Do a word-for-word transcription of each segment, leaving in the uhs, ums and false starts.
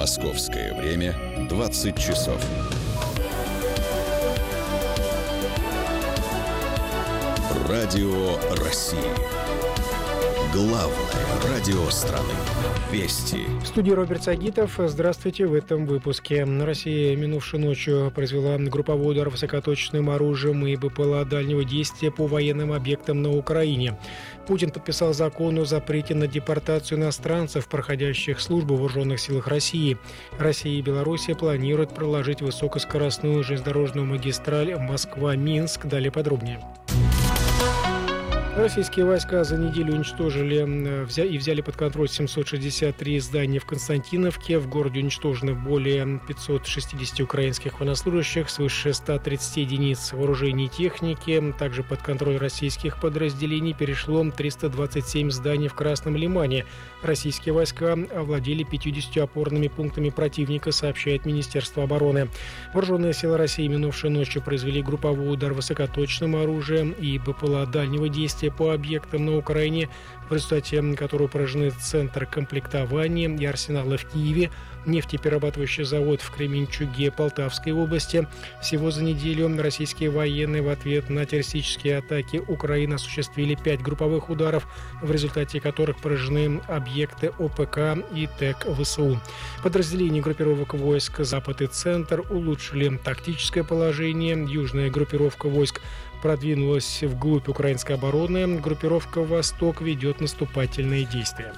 Московское время двадцать часов. Радио России. Главное радио страны. Вести. В студии Роберт Сагитов. Здравствуйте. В этом выпуске. Россия минувшей ночью произвела групповой удар высокоточным оружием и БПЛА дальнего действия по военным объектам на Украине. Путин подписал закон о запрете на депортацию иностранцев, проходящих службу в вооруженных силах России. Россия и Белоруссия планируют проложить высокоскоростную железнодорожную магистраль Москва-Минск. Далее подробнее. Российские войска за неделю уничтожили и взяли под контроль семьсот шестьдесят три здания в Константиновке. В городе уничтожено более пятьсот шестьдесят украинских военнослужащих, свыше ста тридцати единиц вооружений и техники. Также под контроль российских подразделений перешло триста двадцать семь зданий в Красном Лимане. Российские войска овладели пятьюдесятью опорными пунктами противника, сообщает Министерство обороны. Вооруженные силы России минувшей ночью произвели групповой удар высокоточным оружием и БПЛА дальнего действия по объектам на Украине, в результате которого поражены центр комплектования и арсенала в Киеве, нефтеперерабатывающий завод в Кременчуге Полтавской области. Всего за неделю российские военные в ответ на террористические атаки Украины осуществили пять групповых ударов, в результате которых поражены объекты ОПК и ТЭК ВСУ. Подразделения группировок войск «Запад» и «Центр» улучшили тактическое положение. Южная группировка войск продвинулась вглубь украинской обороны. Группировка «Восток» ведет наступательные действия.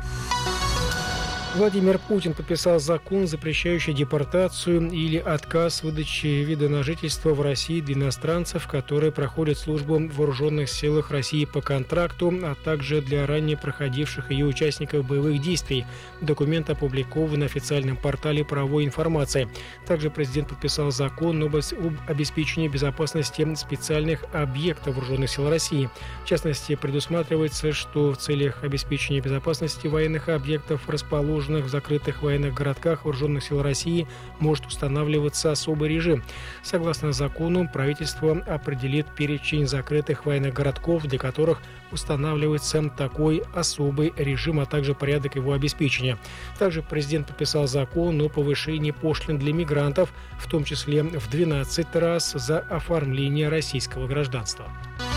Владимир Путин подписал закон, запрещающий депортацию или отказ в выдаче вида на жительство в России для иностранцев, которые проходят службу в вооруженных силах России по контракту, а также для ранее проходивших ее участников боевых действий. Документ опубликован на официальном портале правовой информации. Также президент подписал закон об обеспечении безопасности специальных объектов вооруженных сил России. В частности, предусматривается, что в целях обеспечения безопасности военных объектов, расположенных в закрытых военных городках вооруженных сил России, может устанавливаться особый режим. Согласно закону, правительство определит перечень закрытых военных городков, для которых устанавливается такой особый режим, а также порядок его обеспечения. Также президент подписал закон о повышении пошлин для мигрантов, в том числе в двенадцать раз за оформление российского гражданства.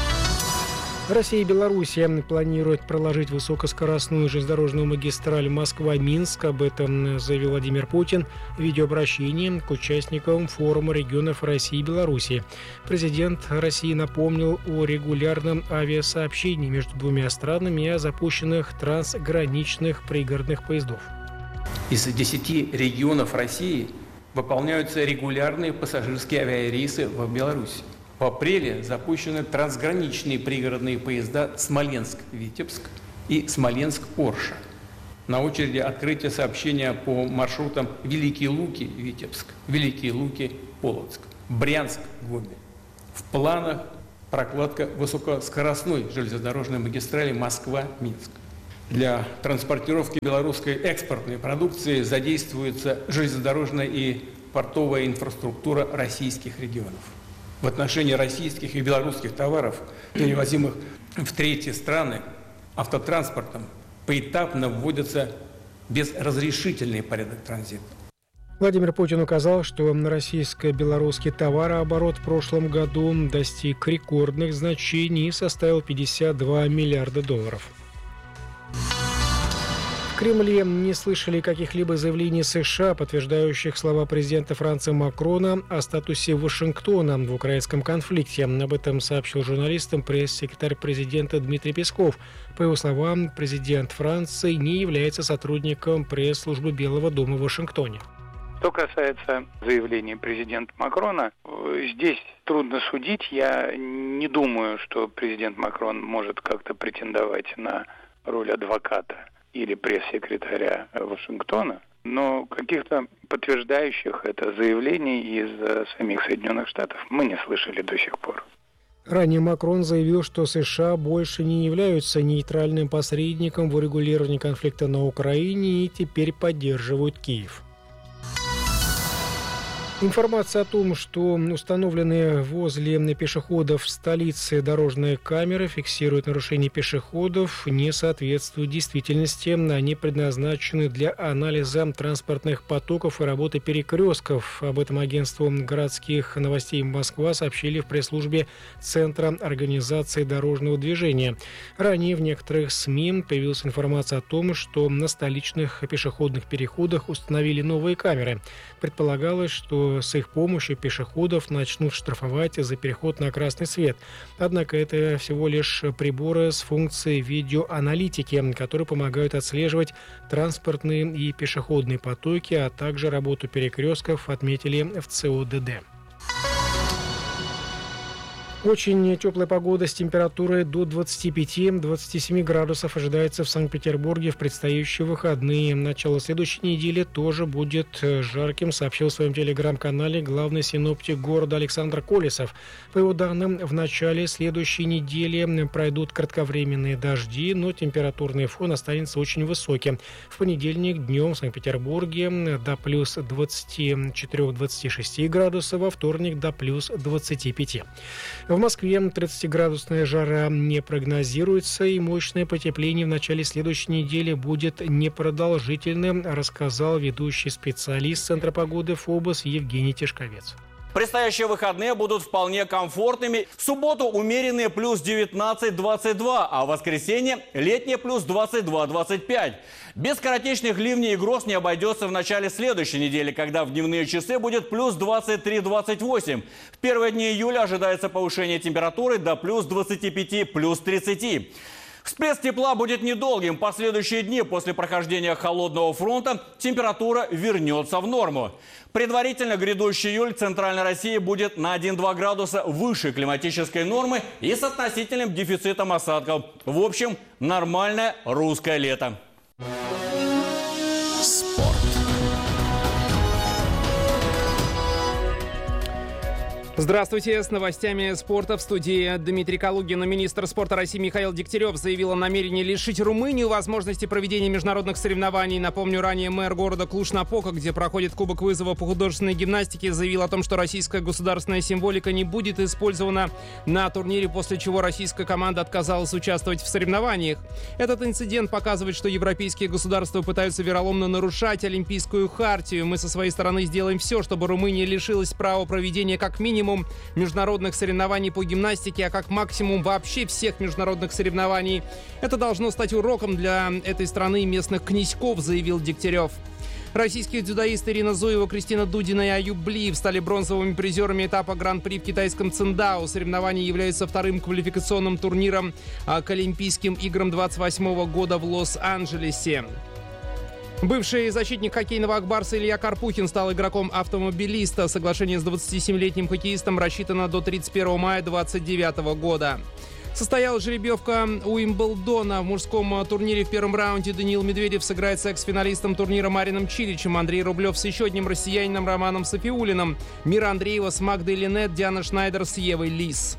Россия и Белоруссия планируют проложить высокоскоростную железнодорожную магистраль Москва-Минск. Об этом заявил Владимир Путин в видеообращении к участникам форума регионов России и Белоруссии. Президент России напомнил о регулярном авиасообщении между двумя странами и о запущенных трансграничных пригородных поездов. Из десяти регионов России выполняются регулярные пассажирские авиарейсы в Беларусь. В апреле запущены трансграничные пригородные поезда Смоленск-Витебск и Смоленск-Орша. На очереди открытие сообщения по маршрутам Великие Луки-Витебск, Великие Луки-Полоцк, Брянск-Гомель. В планах прокладка высокоскоростной железнодорожной магистрали Москва-Минск. Для транспортировки белорусской экспортной продукции задействуется железнодорожная и портовая инфраструктура российских регионов. В отношении российских и белорусских товаров, перевозимых в третьи страны, автотранспортом поэтапно вводится безразрешительный порядок транзита. Владимир Путин указал, что российско-белорусский товарооборот в прошлом году достиг рекордных значений и составил пятьдесят два миллиарда долларов. В Кремле не слышали каких-либо заявлений США, подтверждающих слова президента Франции Макрона о статусе Вашингтона в украинском конфликте. Об этом сообщил журналистам пресс-секретарь президента Дмитрий Песков. По его словам, президент Франции не является сотрудником пресс-службы Белого дома в Вашингтоне. Что касается заявлений президента Макрона, здесь трудно судить. Я не думаю, что президент Макрон может как-то претендовать на роль адвоката или пресс-секретаря Вашингтона, но каких-то подтверждающих это заявлений из самих Соединенных Штатов мы не слышали до сих пор. Ранее Макрон заявил, что США больше не являются нейтральным посредником в урегулировании конфликта на Украине и теперь поддерживают Киев. Информация о том, что установленные возле пешеходов в столице дорожные камеры фиксируют нарушения пешеходов, не соответствует действительности. Они предназначены для анализа транспортных потоков и работы перекрестков. Об этом агентству городских новостей Москва сообщили в пресс-службе Центра организации дорожного движения. Ранее в некоторых СМИ появилась информация о том, что на столичных пешеходных переходах установили новые камеры. Предполагалось, что с их помощью пешеходов начнут штрафовать за переход на красный свет. Однако это всего лишь приборы с функцией видеоаналитики, которые помогают отслеживать транспортные и пешеходные потоки, а также работу перекрестков, отметили в ЦОДД. Очень теплая погода с температурой до двадцати пяти - двадцати семи градусов ожидается в Санкт-Петербурге в предстоящие выходные. Начало следующей недели тоже будет жарким, сообщил в своем телеграм-канале главный синоптик города Александр Колесов. По его данным, в начале следующей недели пройдут кратковременные дожди, но температурный фон останется очень высоким. В понедельник днем в Санкт-Петербурге до плюс двадцати четырёх - двадцати шести градусов, во вторник до плюс двадцати пяти. В Москве тридцатиградусная жара не прогнозируется, и мощное потепление в начале следующей недели будет непродолжительным, рассказал ведущий специалист Центра погоды ФОБОС Евгений Тишковец. Предстоящие выходные будут вполне комфортными. В субботу умеренные плюс девятнадцать - двадцать два, а в воскресенье летние плюс двадцать два - двадцать пять. Без скоротечных ливней и гроз не обойдется в начале следующей недели, когда в дневные часы будет плюс двадцать три - двадцать восемь. В первые дни июля ожидается повышение температуры до плюс двадцати пяти - плюс тридцати. Всплеск тепла будет недолгим. Последующие дни после прохождения холодного фронта температура вернется в норму. Предварительно грядущий июль в Центральной России будет на один-два градуса выше климатической нормы и с относительным дефицитом осадков. В общем, нормальное русское лето. Спорт. Здравствуйте. С новостями спорта в студии Дмитрий Калугин. Министр спорта России Михаил Дегтярев заявил о намерении лишить Румынию возможности проведения международных соревнований. Напомню, ранее мэр города Клуж-Напока, где проходит Кубок вызова по художественной гимнастике, заявил о том, что российская государственная символика не будет использована на турнире, после чего российская команда отказалась участвовать в соревнованиях. Этот инцидент показывает, что европейские государства пытаются вероломно нарушать Олимпийскую хартию. Мы со своей стороны сделаем все, чтобы Румыния лишилась права проведения как минимум международных соревнований по гимнастике, а как максимум вообще всех международных соревнований. Это должно стать уроком для этой страны и местных князьков, заявил Дегтярев. Российские дзюдоисты Ирина Зуева, Кристина Дудина и Аюб Блиев стали бронзовыми призерами этапа Гран-при в китайском Циндао. Соревнования являются вторым квалификационным турниром к Олимпийским играм двадцать восьмого года в Лос-Анджелесе. Бывший защитник хоккейного «Ак-Барса» Илья Карпухин стал игроком автомобилиста. Соглашение с двадцатисемилетним хоккеистом рассчитано до тридцать первого мая две тысячи двадцать девятого года. Состоялась жеребьевка Уимблдона. В мужском турнире в первом раунде Даниил Медведев сыграет с экс-финалистом турнира Марином Чиличем, Андрей Рублев с еще одним россиянином Романом Сафиуллиным, Мира Андреева с Магдой Линет, Диана Шнайдер с Евой Лис.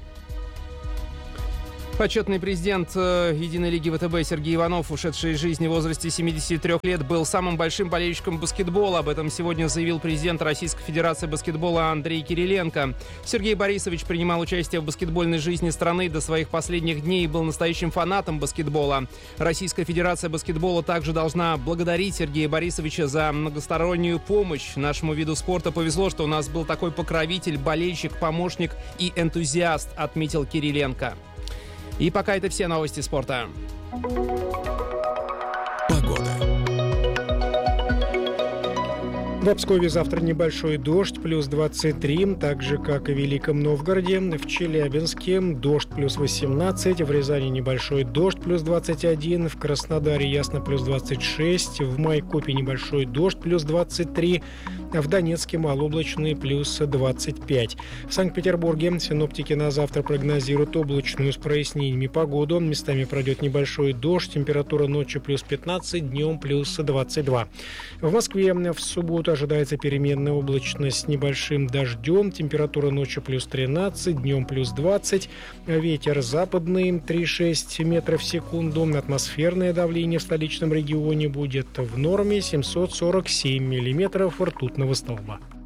Почетный президент Единой лиги ВТБ Сергей Иванов, ушедший из жизни в возрасте семидесяти трёх лет, был самым большим болельщиком баскетбола. Об этом сегодня заявил президент Российской Федерации баскетбола Андрей Кириленко. Сергей Борисович принимал участие в баскетбольной жизни страны до своих последних дней и был настоящим фанатом баскетбола. Российская Федерация баскетбола также должна благодарить Сергея Борисовича за многостороннюю помощь нашему виду спорта. Повезло, что у нас был такой покровитель, болельщик, помощник и энтузиаст, отметил Кириленко. И пока это все новости спорта. Погода. В Пскове завтра небольшой дождь, плюс двадцать три, так же, как и в Великом Новгороде. В Челябинске дождь, плюс восемнадцать, в Рязани небольшой дождь, плюс двадцать один, в Краснодаре ясно, плюс двадцать шесть, в Майкопе небольшой дождь, плюс двадцать три, в Донецке малооблачный, плюс двадцать пять. В Санкт-Петербурге синоптики на завтра прогнозируют облачную с прояснениями погоду. Местами пройдет небольшой дождь, температура ночью плюс пятнадцать, днем плюс двадцать два. В Москве в субботу ожидается переменная облачность с небольшим дождем. Температура ночью плюс тринадцать, днем плюс двадцать. Ветер западный три и шесть метров в секунду. Атмосферное давление в столичном регионе будет в норме семьсот сорок семь миллиметров ртутного столба.